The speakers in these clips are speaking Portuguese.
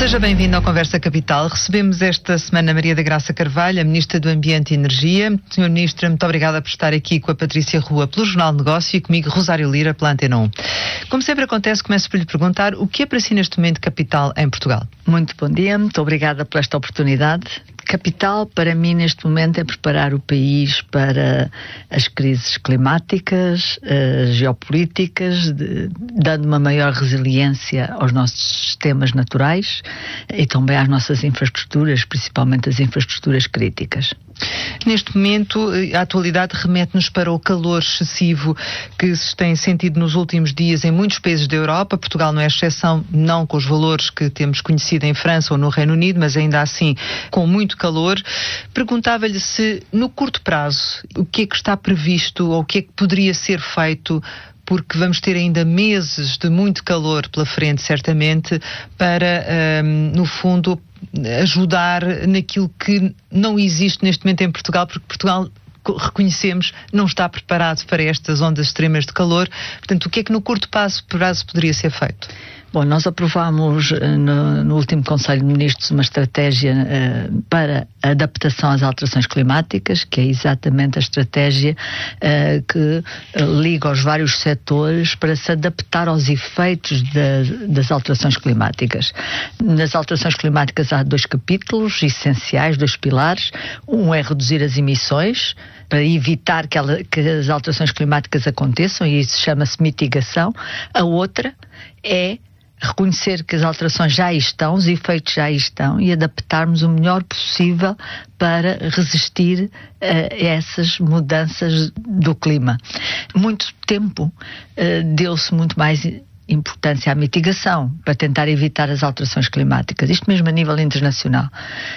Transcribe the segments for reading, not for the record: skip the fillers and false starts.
Seja bem-vindo ao Conversa Capital. Recebemos esta semana Maria da Graça Carvalho, a Ministra do Ambiente e Energia. Senhora Ministra, muito obrigada por estar aqui com a Patrícia Rua pelo Jornal de Negócio e comigo Rosário Lira pela Antena 1. Como sempre acontece, começo por lhe perguntar o que é para si neste momento capital em Portugal? Muito bom dia, muito obrigada por esta oportunidade. Capital, para mim, neste momento, é preparar o país para as crises climáticas, geopolíticas, dando uma maior resiliência aos nossos sistemas naturais e também às nossas infraestruturas, principalmente as infraestruturas críticas. Neste momento, a atualidade remete-nos para o calor excessivo que se tem sentido nos últimos dias em muitos países da Europa. Portugal não é exceção, não com os valores que temos conhecido em França ou no Reino Unido, mas ainda assim com muito calor. Perguntava-lhe se, no curto prazo, o que é que está previsto ou o que é que poderia ser feito, porque vamos ter ainda meses de muito calor pela frente, certamente, para, no fundo, ajudar naquilo que não existe neste momento em Portugal, porque Portugal, reconhecemos, não está preparado para estas ondas extremas de calor. Portanto, o que é que no curto prazo poderia ser feito? Bom, nós aprovámos no último Conselho de Ministros uma estratégia para a adaptação às alterações climáticas, que é exatamente a estratégia que liga os vários setores para se adaptar aos efeitos das alterações climáticas. Nas alterações climáticas há 2 capítulos essenciais, 2 pilares. Um é reduzir as emissões, para evitar que as alterações climáticas aconteçam, e isso chama-se mitigação. A outra é reconhecer que as alterações já estão, os efeitos já estão, e adaptarmos o melhor possível para resistir a essas mudanças do clima. Muito tempo deu-se muito mais importância à mitigação, para tentar evitar as alterações climáticas. Isto mesmo a nível internacional.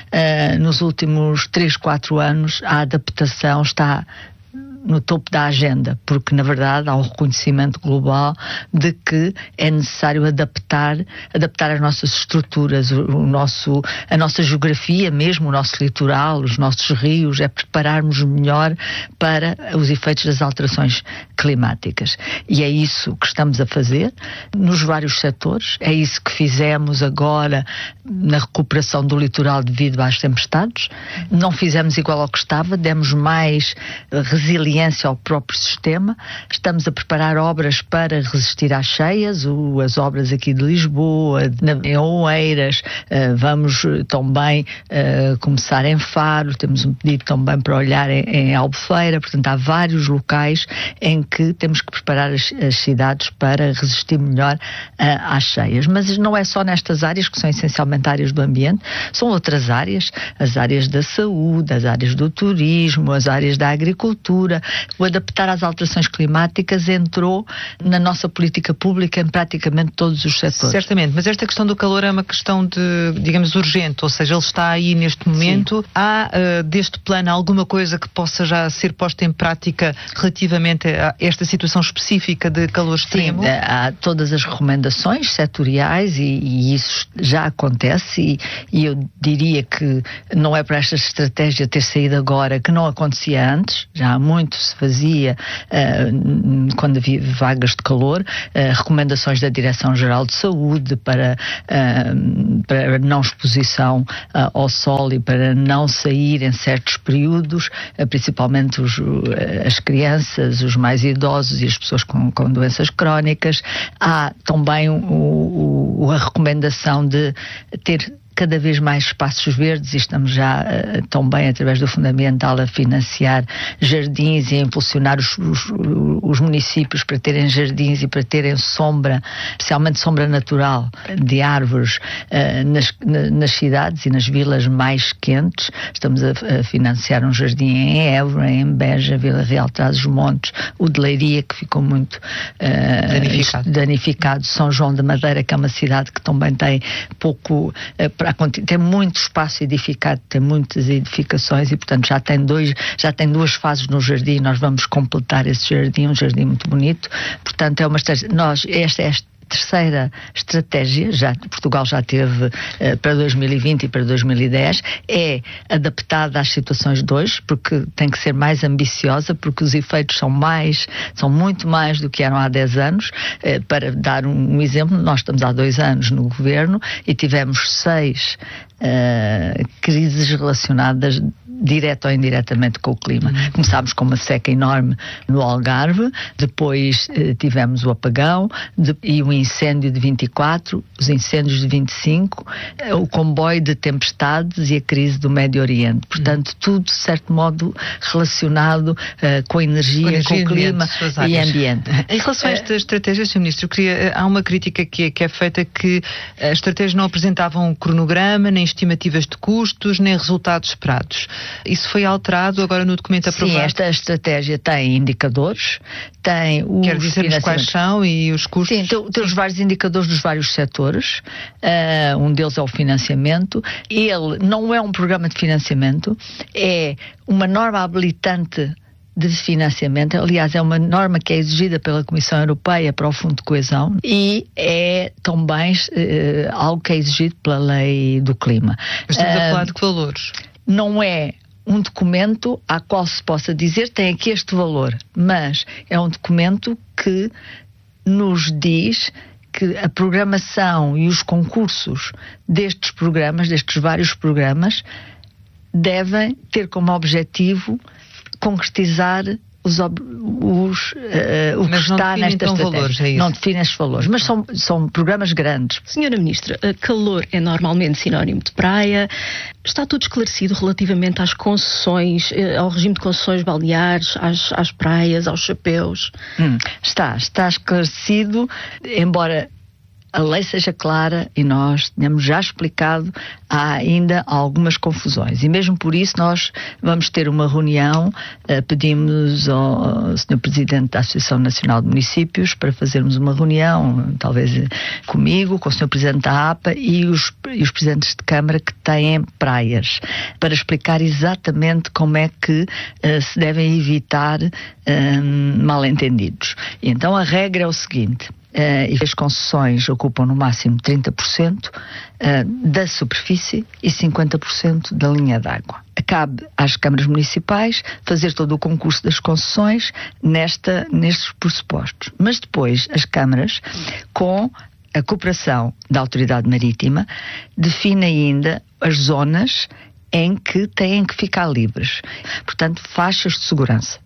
Nos últimos 3, 4 anos, a adaptação está no topo da agenda, porque na verdade há um reconhecimento global de que é necessário adaptar as nossas estruturas, a nossa geografia mesmo, o nosso litoral, os nossos rios, é prepararmos melhor para os efeitos das alterações climáticas. E é isso que estamos a fazer nos vários setores, é isso que fizemos agora na recuperação do litoral devido às tempestades. Não fizemos igual ao que estava, demos mais resiliência ao próprio sistema. Estamos a preparar obras para resistir às cheias, as obras aqui de Lisboa, em Oeiras, vamos também começar em Faro, temos um pedido também para olhar em Albufeira. Portanto, há vários locais em que temos que preparar as cidades para resistir melhor às cheias. Mas não é só nestas áreas, que são essencialmente áreas do ambiente, são outras áreas, as áreas da saúde, as áreas do turismo, as áreas da agricultura. O adaptar às alterações climáticas entrou na nossa política pública em praticamente todos os setores. Certamente, mas esta questão do calor é uma questão digamos, urgente, ou seja, ele está aí neste momento. Sim. Há deste plano alguma coisa que possa já ser posta em prática relativamente a esta situação específica de calor extremo? Sim, há todas as recomendações setoriais e isso já acontece e eu diria que não é para esta estratégia ter saído agora que não acontecia antes, já há muito se fazia quando havia vagas de calor, recomendações da Direção-Geral de Saúde para não exposição ao sol e para não sair em certos períodos, principalmente as crianças, os mais idosos e as pessoas com doenças crónicas. Há também a recomendação de ter cada vez mais espaços verdes, e estamos já também através do Fundamental a financiar jardins e a impulsionar os municípios para terem jardins e para terem sombra, especialmente sombra natural de árvores nas cidades e nas vilas mais quentes. Estamos a financiar um jardim em Évora, em Beja, Vila Real, Trás-os-Montes, o de Leiria, que ficou muito danificado, São João da Madeira, que é uma cidade que também tem pouco tem muito espaço edificado, tem muitas edificações e, portanto, já tem 2 fases no jardim. Nós vamos completar esse jardim, um jardim muito bonito. Portanto, é uma estratégia. Esta é terceira estratégia, Portugal já teve para 2020 e para 2010, é adaptada às situações de hoje, porque tem que ser mais ambiciosa, porque os efeitos são muito mais do que eram há 10 anos. Para dar um exemplo, nós estamos há 2 anos no governo e tivemos 6 crises relacionadas direta ou indiretamente com o clima. Começámos com uma seca enorme no Algarve, depois tivemos o apagão e o incêndio de 24, os incêndios de 25, o comboio de tempestades e a crise do Médio Oriente. Portanto, tudo de certo modo relacionado com a energia, com o clima e ambiente. Em relação a esta estratégia, Sr. Ministro, há uma crítica que é feita que as estratégias não apresentavam um cronograma, nem estimativas de custos, nem resultados esperados. Isso foi alterado agora no documento aprovado? Sim, esta estratégia tem indicadores, tem os... Quer dizer-nos quais são e os custos? Sim, tem os vários indicadores dos vários setores. Um deles é o financiamento. Ele não é um programa de financiamento, é uma norma habilitante de financiamento. Aliás, é uma norma que é exigida pela Comissão Europeia para o Fundo de Coesão e é também algo que é exigido pela Lei do Clima. Mas estamos a falar de que valores? Não é um documento a qual se possa dizer tem aqui este valor, mas é um documento que nos diz que a programação e os concursos destes vários programas, devem ter como objetivo concretizar o que está nesta estratégia. Não define esses valores, mas são programas grandes. Senhora Ministra, calor é normalmente sinónimo de praia. Está tudo esclarecido relativamente às concessões, ao regime de concessões balneares, às praias, aos chapéus? Está esclarecido, embora a lei seja clara e nós tenhamos já explicado, há ainda algumas confusões. E mesmo por isso nós vamos ter uma reunião, pedimos ao Sr. Presidente da Associação Nacional de Municípios para fazermos uma reunião, talvez comigo, com o Sr. Presidente da APA e os Presidentes de Câmara que têm praias, para explicar exatamente como é que se devem evitar mal-entendidos. E então a regra é o seguinte: e as concessões ocupam no máximo 30% da superfície e 50% da linha d'água. Cabe às câmaras municipais fazer todo o concurso das concessões nestes pressupostos. Mas depois as câmaras, com a cooperação da Autoridade Marítima, definem ainda as zonas em que têm que ficar livres. Portanto, faixas de segurança.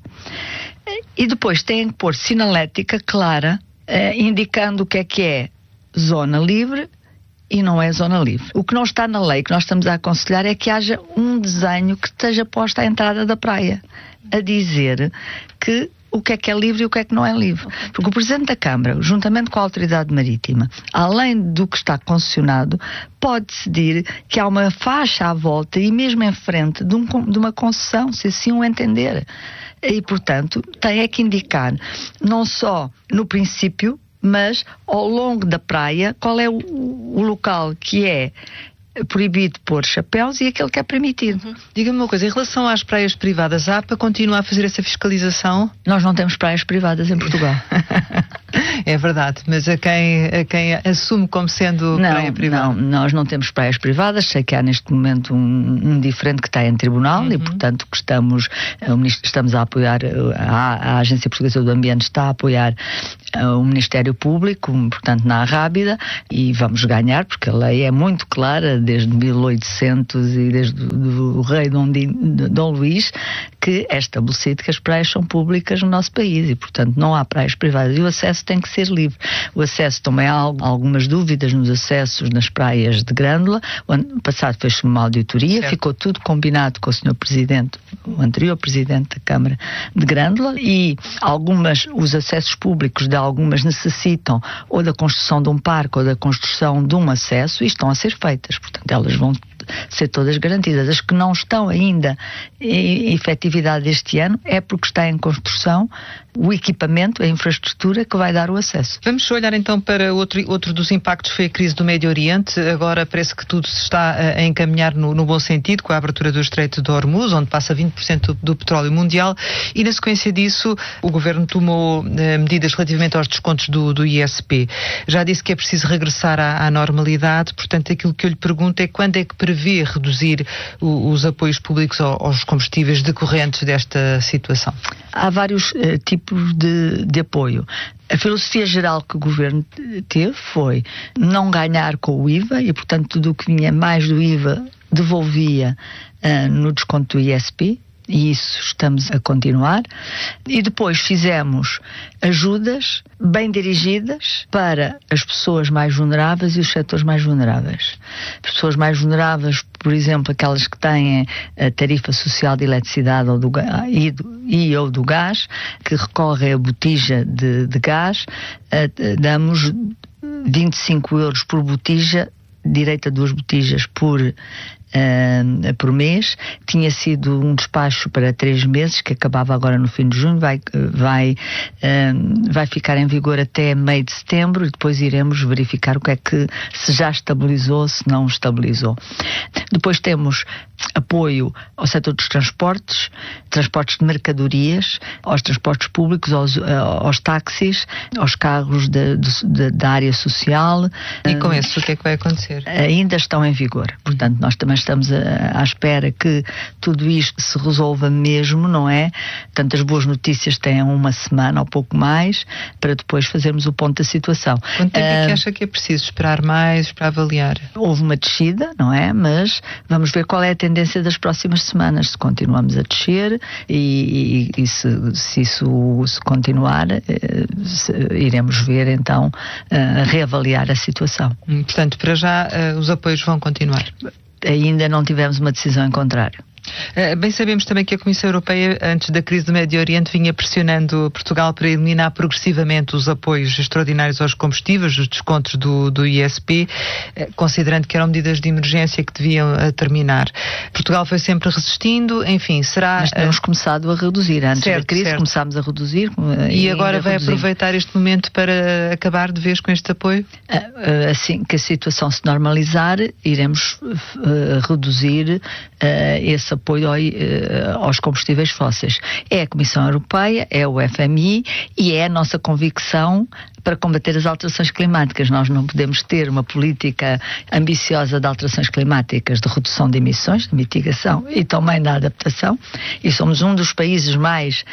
E depois têm que pôr sinalética clara, indicando o que é zona livre e não é zona livre. O que não está na lei, que nós estamos a aconselhar, é que haja um desenho que esteja posto à entrada da praia, a dizer que o que é livre e o que é que não é livre. Porque o Presidente da Câmara, juntamente com a Autoridade Marítima, além do que está concessionado, pode decidir que há uma faixa à volta e mesmo em frente de uma concessão, se assim o entender. E, portanto, tem que indicar, não só no princípio, mas ao longo da praia, qual é o local que é proibido pôr chapéus e aquele que é permitido. Diga-me uma coisa, em relação às praias privadas, a APA continua a fazer essa fiscalização? Nós não temos praias privadas em Portugal. É verdade, mas a quem assume como sendo praia privada? Não, nós não temos praias privadas. Sei que há neste momento um diferente que está em tribunal e, portanto, que estamos a apoiar, a Agência Portuguesa do Ambiente está a apoiar o Ministério Público, portanto, na Rábida, e vamos ganhar, porque a lei é muito clara, desde 1800 e desde o rei Dom Luís, que é estabelecido que as praias são públicas no nosso país e, portanto, não há praias privadas e o acesso tem que ser livre. O acesso também há algumas dúvidas nos acessos nas praias de Grândola. O ano passado fez-se uma auditoria, certo. Ficou tudo combinado com o Sr. Presidente, o anterior Presidente da Câmara de Grândola, e os acessos públicos de algumas necessitam ou da construção de um parque ou da construção de um acesso e estão a ser feitas. Portanto, elas vão ser todas garantidas. As que não estão ainda em efetividade este ano é porque está em construção o equipamento, a infraestrutura que vai dar o acesso. Vamos olhar então para outro dos impactos, foi a crise do Médio Oriente. Agora parece que tudo se está a encaminhar no bom sentido, com a abertura do Estreito de Hormuz, onde passa 20% do petróleo mundial, e na sequência disso o Governo tomou medidas relativamente aos descontos do ISP. Já disse que é preciso regressar à normalidade, portanto aquilo que eu lhe pergunto é quando é que prevê reduzir os apoios públicos aos combustíveis decorrentes desta situação? Há vários tipos de apoio. A filosofia geral que o Governo teve foi não ganhar com o IVA e, portanto, tudo o que vinha mais do IVA devolvia no desconto do ISP. E isso estamos a continuar. E depois fizemos ajudas bem dirigidas para as pessoas mais vulneráveis e os setores mais vulneráveis. As pessoas mais vulneráveis, por exemplo, aquelas que têm a tarifa social de eletricidade ou ou do gás, que recorrem a botija de gás, damos 25 euros por botija, direito a 2 botijas por mês. Tinha sido um despacho para 3 meses, que acabava agora no fim de junho, vai ficar em vigor até meio de setembro, e depois iremos verificar o que é que, se já estabilizou, se não estabilizou. Depois temos apoio ao setor dos transportes de mercadorias, aos transportes públicos, aos táxis, aos carros da área social. E com isso, o que é que vai acontecer? Ainda estão em vigor. Portanto, nós também estamos à espera que tudo isto se resolva mesmo, não é? Portanto, as boas notícias têm uma semana ou pouco mais, para depois fazermos o ponto da situação. Quanto tempo é que acha que é preciso esperar mais para avaliar? Houve uma descida, não é? Mas vamos ver qual é a tendência das próximas semanas, se continuamos a descer e se isso se continuar, iremos ver então, reavaliar a situação. Portanto, para já os apoios vão continuar? Ainda não tivemos uma decisão em contrário. Bem sabemos também que a Comissão Europeia, antes da crise do Médio Oriente, vinha pressionando Portugal para eliminar progressivamente os apoios extraordinários aos combustíveis, os descontos do ISP, considerando que eram medidas de emergência que deviam terminar. Portugal foi sempre resistindo, enfim, será... Mas temos começado a reduzir. Antes da crise começámos a reduzir. E agora vai aproveitar este momento para acabar de vez com este apoio? Assim que a situação se normalizar, iremos reduzir esse apoio aos combustíveis fósseis. É a Comissão Europeia, é o FMI e é a nossa convicção para combater as alterações climáticas. Nós não podemos ter uma política ambiciosa de alterações climáticas, de redução de emissões, de mitigação e também da adaptação, e somos um dos países mais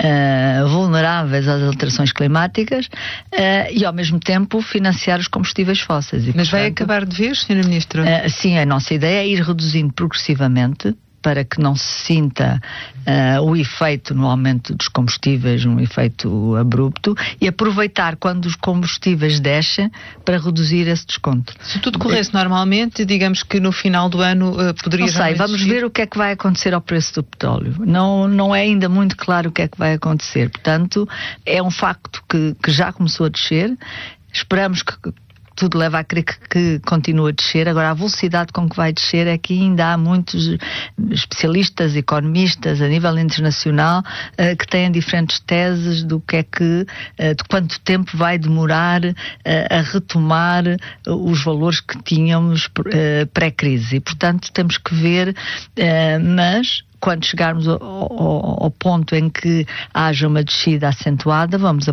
vulneráveis às alterações climáticas, e ao mesmo tempo financiar os combustíveis fósseis. E, mas portanto, vai acabar de vez, Sra. Ministra? Sim, a nossa ideia é ir reduzindo progressivamente, para que não se sinta o efeito no aumento dos combustíveis, um efeito abrupto, e aproveitar quando os combustíveis descem para reduzir esse desconto. Se tudo corresse normalmente, digamos que no final do ano poderia... Não sei, vamos ver o que é que vai acontecer ao preço do petróleo. Não é ainda muito claro o que é que vai acontecer. Portanto, é um facto que já começou a descer. Esperamos que tudo leva a crer que continua a descer. Agora, a velocidade com que vai descer é que ainda há muitos especialistas, economistas a nível internacional que têm diferentes teses do que é que, de quanto tempo vai demorar a retomar os valores que tínhamos pré-crise. E, portanto, temos que ver, mas quando chegarmos ao ponto em que haja uma descida acentuada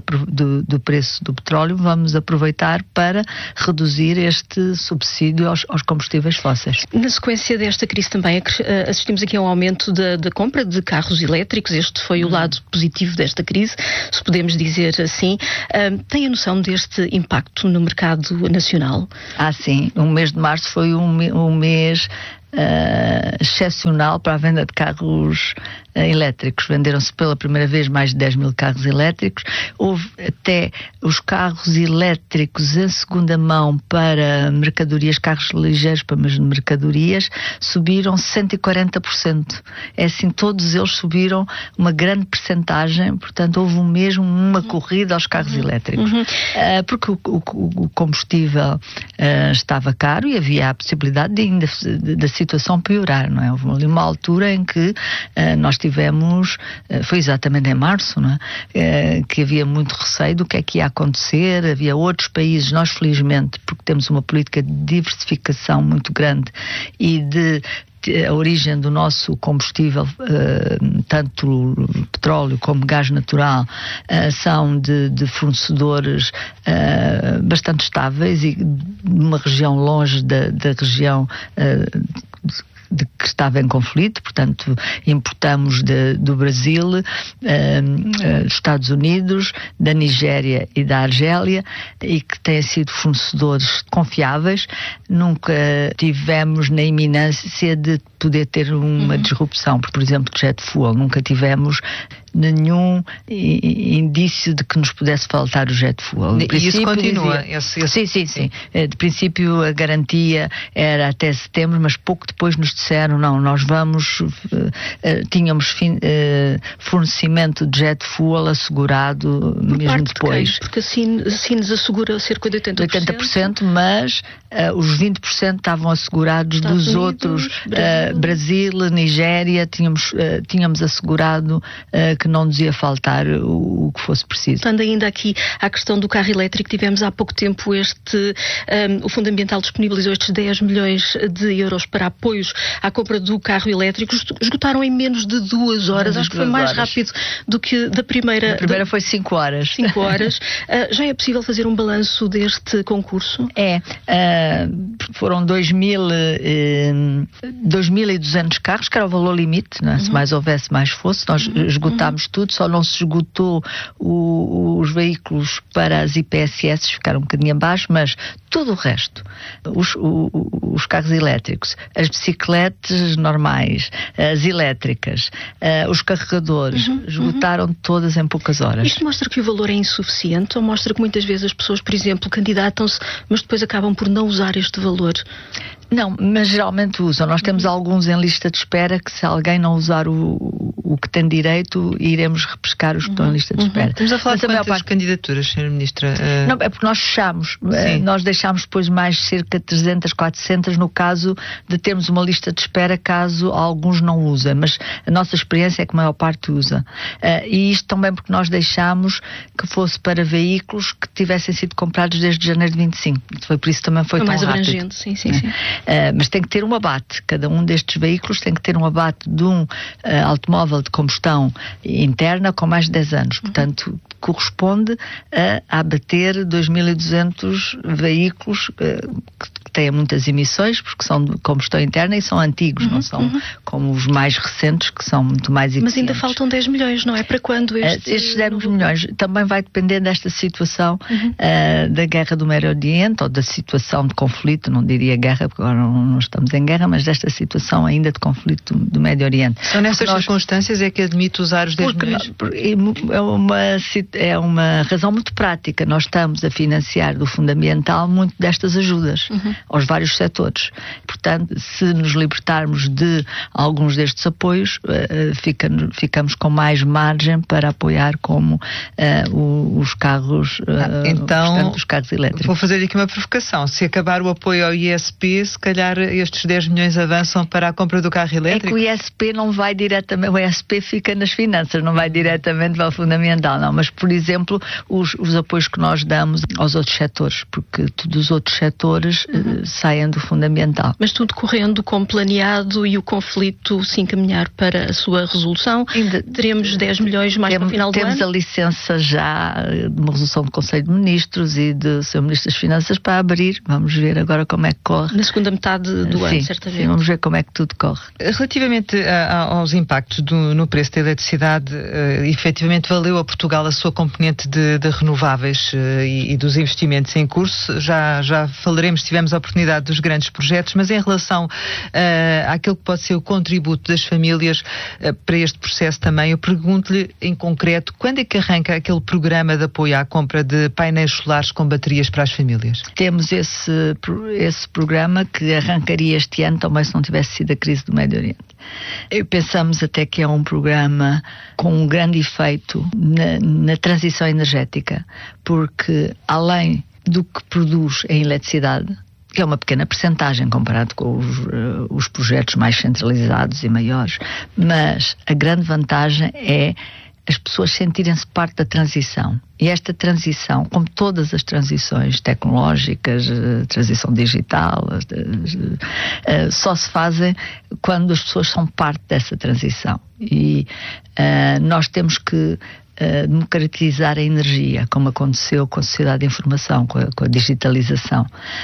do preço do petróleo, vamos aproveitar para reduzir este subsídio aos combustíveis fósseis. Na sequência desta crise também assistimos aqui a um aumento da compra de carros elétricos. Este foi o lado positivo desta crise, se podemos dizer assim. Tem a noção deste impacto no mercado nacional? Sim. O mês de março foi um mês excepcional para a venda de carros elétricos. Venderam-se pela primeira vez mais de 10 mil carros elétricos. Houve até os carros elétricos em segunda mão para mercadorias, carros ligeiros para mercadorias, subiram 140%. É assim, todos eles subiram uma grande percentagem, portanto houve mesmo uma corrida aos carros elétricos. Porque o combustível estava caro e havia a possibilidade da situação situação piorar, não é? Houve ali uma altura em que nós tivemos, foi exatamente em março, não é? Que havia muito receio do que é que ia acontecer, havia outros países, nós felizmente, porque temos uma política de diversificação muito grande e de a origem do nosso combustível, tanto petróleo como gás natural, são de fornecedores bastante estáveis e de uma região longe da região de que estava em conflito, portanto importamos do Brasil, dos Estados Unidos, da Nigéria e da Argélia, e que têm sido fornecedores confiáveis. Nunca tivemos na iminência de poder ter uma disrupção, por exemplo, de jet fuel, nunca tivemos nenhum indício de que nos pudesse faltar o jet fuel. E isso continua? Sim. De princípio a garantia era até setembro, mas pouco depois nos disseram, não, nós vamos, tínhamos fornecimento de jet fuel assegurado mesmo depois. Porque assim nos assegura cerca de 80%. Mas os 20% estavam assegurados Estados dos Unidos, outros, Brasil, Nigéria, tínhamos assegurado que não nos ia faltar o que fosse preciso. Estando ainda aqui à questão do carro elétrico, tivemos há pouco tempo o Fundo Ambiental disponibilizou estes 10 milhões de euros para apoios à compra do carro elétrico. Esgotaram em menos de 2 horas. Acho que foi mais rápido do que da primeira. A primeira foi 5 horas. 5 horas. Já é possível fazer um balanço deste concurso? Foram 2.200 carros, que era o valor limite, não é? Se mais houvesse, mais fosse. Nós esgotámos tudo, só não se esgotou os veículos para as IPSS, ficaram um bocadinho abaixo, mas todo o resto, os carros elétricos, as bicicletas normais, as elétricas, os carregadores, esgotaram todas em poucas horas. Isto mostra que o valor é insuficiente ou mostra que muitas vezes as pessoas, por exemplo, candidatam-se, mas depois acabam por não usar este valor? Não, mas geralmente usam. Nós temos alguns em lista de espera que, se alguém não usar o que tem direito, iremos repescar os que estão em lista de espera. Estamos a falar de quantas candidaturas, Sra. Ministra? Não, é porque nós fechamos. Nós deixámos depois mais cerca de 300, 400 no caso de termos uma lista de espera caso alguns não usem. Mas a nossa experiência é que a maior parte usa. E isto também porque nós deixámos que fosse para veículos que tivessem sido comprados desde janeiro de 25. Foi por isso também foi tão mais rápido. Abrangente, sim. Mas tem que ter um abate. Cada um destes veículos tem que ter um abate de um automóvel de combustão interna com mais de 10 anos. Portanto, corresponde a abater 2.200 veículos que têm muitas emissões, porque são de combustão interna e são antigos, não são como os mais recentes, que são muito mais eficientes. Mas ainda faltam 10 milhões, não é? Para quando estes 10 milhões também vai depender desta situação da guerra do Médio Oriente, ou da situação de conflito, não diria guerra, porque agora não estamos em guerra, mas desta situação ainda de conflito do Médio Oriente. São nessas circunstâncias é que admite usar os 10 milhões? É uma razão muito prática. Nós estamos a financiar do Fundo Ambiental muito destas ajudas aos vários setores. Portanto, se nos libertarmos de alguns destes apoios, ficamos com mais margem para apoiar como os carros, então, os carros elétricos. Vou fazer aqui uma provocação. Se acabar o apoio ao ISP, se calhar estes 10 milhões avançam para a compra do carro elétrico? É que o ISP não vai diretamente, o ISP fica nas finanças, não vai diretamente para o Fundo Ambiental, não. Mas, por exemplo, os apoios que nós damos aos outros setores, porque todos os outros setores saem do Fundo Ambiental. Mas tudo correndo como planeado e o conflito se encaminhar para a sua resolução, teremos 10 milhões mais para o final do ano? Temos a licença já de uma resolução do Conselho de Ministros e do Sr. Ministro das Finanças para abrir. Vamos ver agora como é que corre. Na segunda metade do ano, certamente. Sim, vamos ver como é que tudo corre. Relativamente aos impactos no preço da eletricidade, efetivamente valeu a Portugal a sua componente de renováveis e dos investimentos em curso. Já falaremos, tivemos a oportunidade dos grandes projetos, mas em relação àquilo que pode ser o contributo das famílias para este processo também, eu pergunto-lhe em concreto, quando é que arranca aquele programa de apoio à compra de painéis solares com baterias para as famílias? Temos esse programa que arrancaria este ano também, se não tivesse sido a crise do Médio Oriente. Pensamos até que é um programa com um grande efeito na transição energética, porque além do que produz em eletricidade, que é uma pequena percentagem comparado com os projetos mais centralizados e maiores, mas a grande vantagem é as pessoas sentirem-se parte da transição. E esta transição, como todas as transições tecnológicas, transição digital, só se fazem quando as pessoas são parte dessa transição. E nós temos que democratizar a energia, como aconteceu com a sociedade de informação, com a digitalização.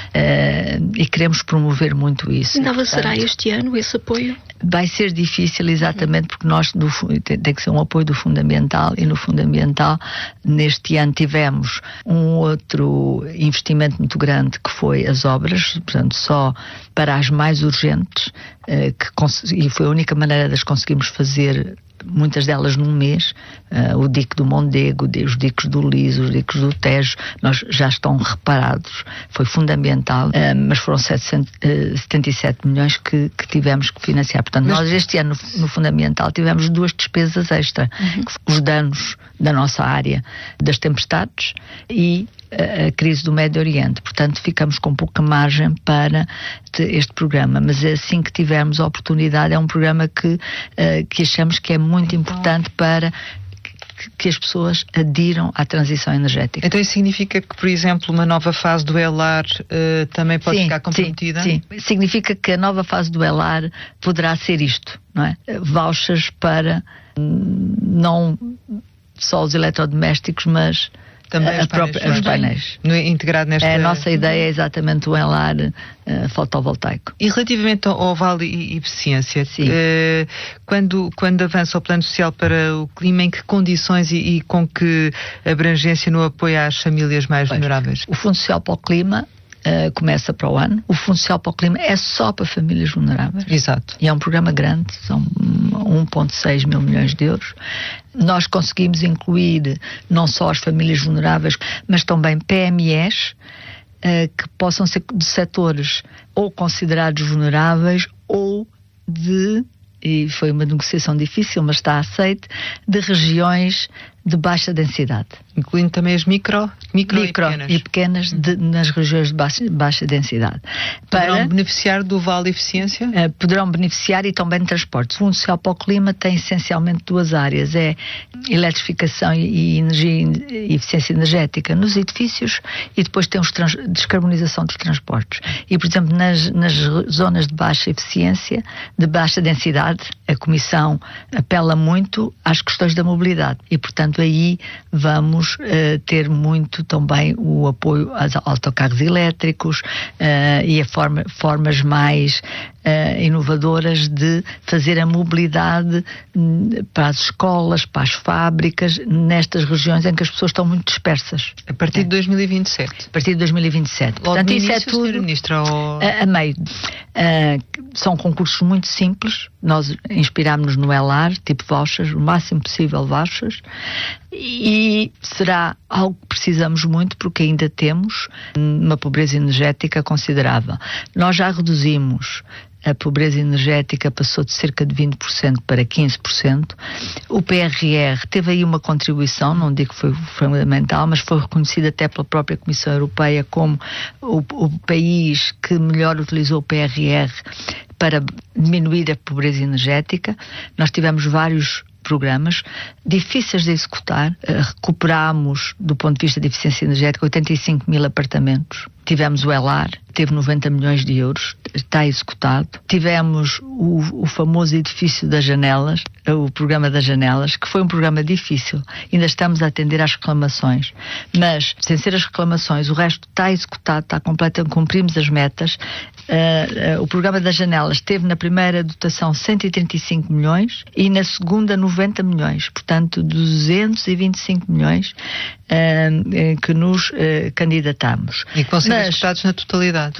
E queremos promover muito isso. Ainda avançará este ano esse apoio? Vai ser difícil, exatamente, porque nós tem que ser um apoio do Fundamental, e no Fundamental neste ano tivemos um outro investimento muito grande, que foi as obras, portanto só para as mais urgentes, e foi a única maneira de as conseguirmos fazer, muitas delas num mês. O dique do Mondego, os diques do Liso, os diques do Tejo, já estão reparados. Foi fundamental, mas foram 77 milhões que tivemos que financiar. Portanto, nós este ano no Fundamental tivemos 2 despesas extra, os danos da nossa área das tempestades e a crise do Médio Oriente. Portanto, ficamos com pouca margem para este programa, mas assim que tivermos a oportunidade, é um programa que achamos que é muito importante para que as pessoas adiram à transição energética. Então isso significa que, por exemplo, uma nova fase do ELAR também pode ficar comprometida? Sim. Significa que a nova fase do ELAR poderá ser isto, não é? Vouchers para não só os eletrodomésticos, mas também os painéis. Integrado nesta... A nossa ideia é exatamente o ELAR fotovoltaico. E relativamente ao Vale e Eficiência, quando avança o Plano Social para o Clima, em que condições e com que abrangência no apoio às famílias mais vulneráveis? O Fundo Social para o Clima começa para o ano. O Fundo Social para o Clima é só para famílias vulneráveis. Exato. E é um programa grande, são 1,6 mil milhões de euros. Nós conseguimos incluir não só as famílias vulneráveis, mas também PMEs, que possam ser de setores ou considerados vulneráveis ou e foi uma negociação difícil, mas está aceite, de regiões de baixa densidade. Incluindo também as micro e pequenas nas regiões de baixa densidade. Poderão beneficiar do Vale Eficiência? Poderão beneficiar, e também de transportes. O Fundo Social para o Clima tem essencialmente 2 áreas, é eletrificação e eficiência energética nos edifícios, e depois tem descarbonização dos transportes. E, por exemplo, nas zonas de baixa eficiência, de baixa densidade, a Comissão apela muito às questões da mobilidade, e, portanto, aí vamos ter muito também o apoio aos autocarros elétricos e a formas mais inovadoras de fazer a mobilidade para as escolas, para as fábricas, nestas regiões em que as pessoas estão muito dispersas. A partir de 2027? A partir de 2027. Logo portanto, isso início, é tudo, Ministra, a meio. São concursos muito simples. Nós inspirámos-nos no ELAR, tipo vouchers, o máximo possível vouchers, e será algo que precisamos muito, porque ainda temos uma pobreza energética considerável. Nós já reduzimos a pobreza energética, passou de cerca de 20% para 15%. O PRR teve aí uma contribuição, não digo que foi fundamental, mas foi reconhecido até pela própria Comissão Europeia como o país que melhor utilizou o PRR para diminuir a pobreza energética. Nós tivemos vários programas difíceis de executar. Recuperámos, do ponto de vista de eficiência energética, 85 mil apartamentos. Tivemos o ELAR, teve 90 milhões de euros, está executado. Tivemos o famoso edifício das janelas, o programa das janelas, que foi um programa difícil. Ainda estamos a atender às reclamações, mas sem ser as reclamações, o resto está executado, está completo, cumprimos as metas. O programa das janelas teve na primeira dotação 135 milhões e na segunda 90 milhões, portanto 225 milhões que nos candidatamos. E que vão ser executados na totalidade.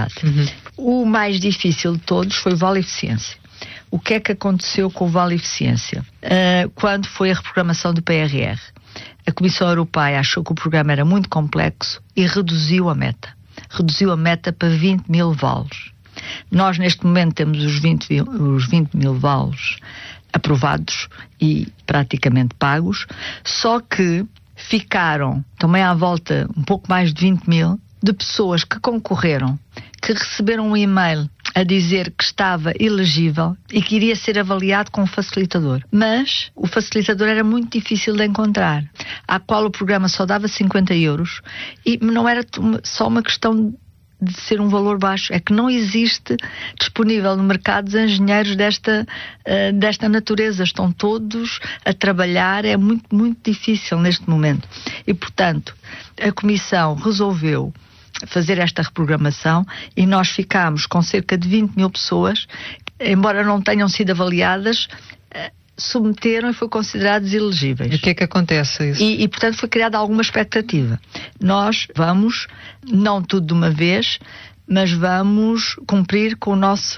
O mais difícil de todos foi o Vale Eficiência. O que é que aconteceu com o Vale Eficiência? Quando foi a reprogramação do PRR, a Comissão Europeia achou que o programa era muito complexo e reduziu a meta. Reduziu a meta para 20 mil vales. Nós, neste momento, temos os 20 mil vales aprovados e praticamente pagos, só que ficaram também à volta um pouco mais de 20 mil de pessoas que concorreram, que receberam um e-mail a dizer que estava elegível e que iria ser avaliado com um facilitador. Mas o facilitador era muito difícil de encontrar, à qual o programa só dava 50 euros e não era só uma questão de ser um valor baixo, é que não existe disponível no mercado os engenheiros desta natureza. Estão todos a trabalhar, é muito, muito difícil neste momento. E, portanto, a Comissão resolveu fazer esta reprogramação e nós ficámos com cerca de 20 mil pessoas, embora não tenham sido avaliadas, submeteram e foram considerados elegíveis. E o que é que acontece isso? E, portanto, foi criada alguma expectativa. Nós vamos, não tudo de uma vez, mas vamos cumprir com a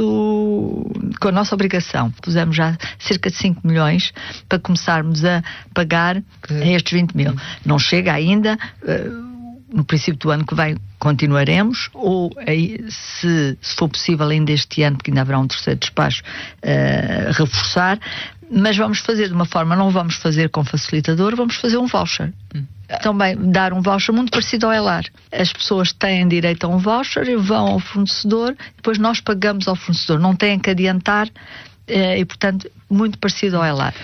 nossa obrigação. Pusemos já cerca de 5 milhões para começarmos a pagar estes 20 mil. Não chega ainda, no princípio do ano que vem continuaremos, ou se for possível ainda este ano, porque ainda haverá um terceiro despacho, reforçar, mas vamos fazer de uma forma, não vamos fazer com facilitador, vamos fazer um voucher. Também dar um voucher muito parecido ao ELAR. As pessoas têm direito a um voucher e vão ao fornecedor, depois nós pagamos ao fornecedor, não têm que adiantar, e portanto muito parecido ao ELAR.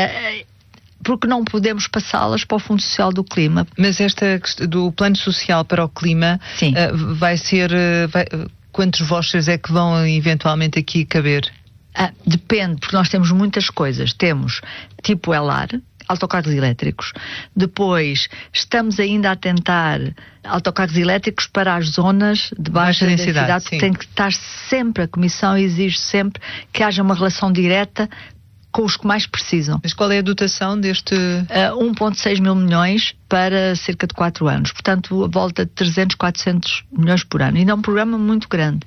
Porque não podemos passá-las para o Fundo Social do Clima. Mas esta do Plano Social para o Clima vai ser... quantos vouchers é que vão eventualmente aqui caber? Depende, porque nós temos muitas coisas. Temos tipo ELAR, autocarros elétricos. Depois, estamos ainda a tentar autocarros elétricos para as zonas de baixa densidade. Tem que estar sempre, a Comissão exige sempre que haja uma relação direta com os que mais precisam. Mas qual é a dotação deste... 1,6 mil milhões para cerca de 4 anos. Portanto, a volta de 300, 400 milhões por ano. Ainda é um programa muito grande.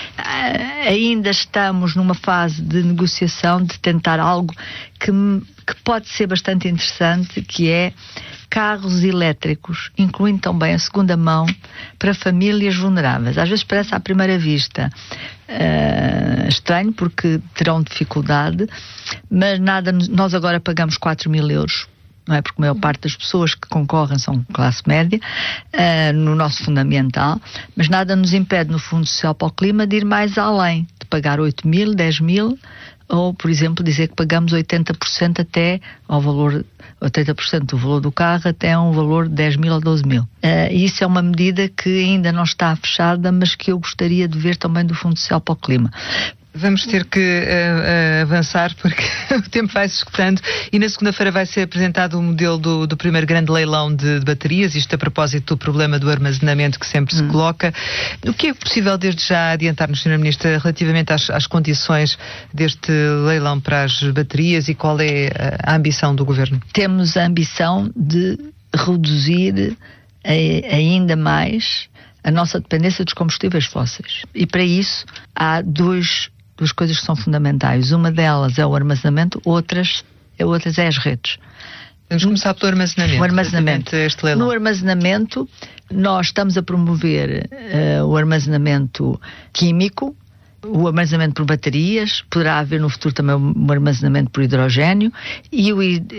Ainda estamos numa fase de negociação, de tentar algo que pode ser bastante interessante, que é carros elétricos, incluindo também a segunda mão, para famílias vulneráveis. Às vezes parece à primeira vista estranho, porque terão dificuldade, mas nós agora pagamos 4 mil euros, não é? Porque a maior parte das pessoas que concorrem são classe média, no nosso fundamental, mas nada nos impede no Fundo Social para o Clima de ir mais além, de pagar 8 mil, 10 mil, ou, por exemplo, dizer que pagamos 80% até ao valor, 80% do valor do carro até um valor de 10 mil ou 12 mil. Isso é uma medida que ainda não está fechada, mas que eu gostaria de ver também do Fundo Social para o Clima. Vamos ter que avançar porque o tempo vai se escutando e na segunda-feira vai ser apresentado o modelo do primeiro grande leilão de baterias, isto a propósito do problema do armazenamento que sempre se coloca. O que é possível desde já adiantar-nos, Sra. Ministra, relativamente às condições deste leilão para as baterias e qual é a ambição do Governo? Temos a ambição de reduzir ainda mais a nossa dependência dos combustíveis fósseis. E para isso há duas coisas que são fundamentais. Uma delas é o armazenamento, outras é as redes. Vamos começar pelo armazenamento. O armazenamento. Este leilão. No armazenamento, nós estamos a promover o armazenamento químico, o armazenamento por baterias, poderá haver no futuro também o armazenamento por hidrogénio e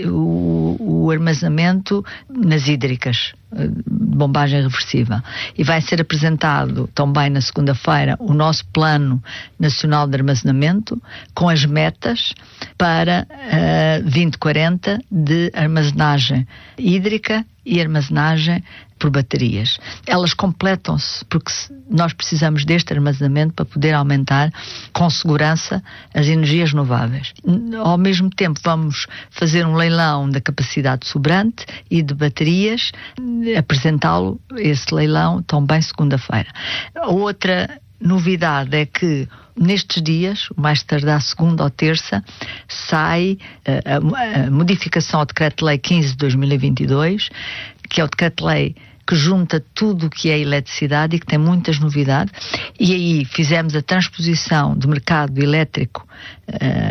o armazenamento nas hídricas, de bombagem reversível. E vai ser apresentado também na segunda-feira o nosso Plano Nacional de Armazenamento com as metas para 2040 de armazenagem hídrica e armazenagem por baterias. Elas completam-se porque nós precisamos deste armazenamento para poder aumentar com segurança as energias renováveis. Ao mesmo tempo vamos fazer um leilão da capacidade sobrante e de baterias, apresentá-lo, esse leilão, também segunda-feira. Outra novidade é que nestes dias, mais tardar segunda ou terça, sai a modificação ao Decreto-Lei 15 de 2022, que é o Decreto-Lei que junta tudo o que é eletricidade e que tem muitas novidades, e aí fizemos a transposição do mercado elétrico